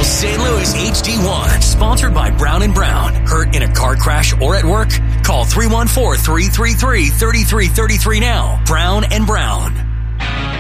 St. Louis HD1, sponsored by Brown & Brown. Hurt in a car crash or at work? Call 314-333-3333 now. Brown & Brown.